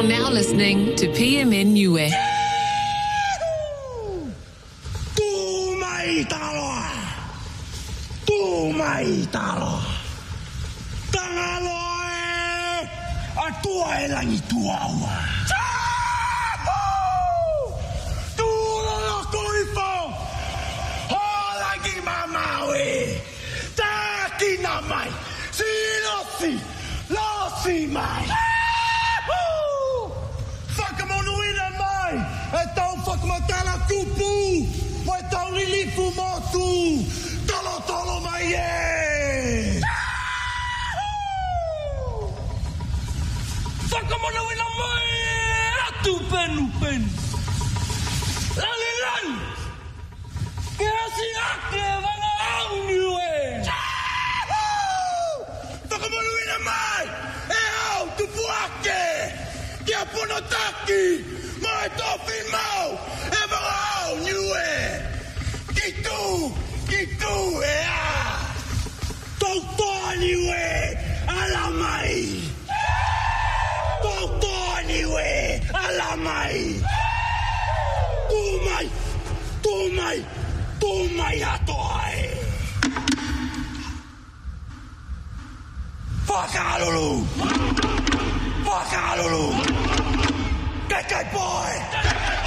You're now listening to PMN Niue. Tumaitalo. Tangaloe. Atua elangi tuawa. Tulo koifo. Holagi mamawe. Takina mai. Silosi. Losi mai. Whakamonuina mai. E tau whakamatala kupu. Mai tau lilifu motu. Tolo mai e. Whakamonuina mai. Atu penu. Lalilan. Kea singake wanga au niue. Whakamonuina mai. E au tupuake. Kia ponotaki. Mai tofi mau. E wanga au niue. Kitu e a. Tautoa niue. Alamai. Tautoa niue. Alamai. Tumai atoai. Whakalulu. Kekai boy.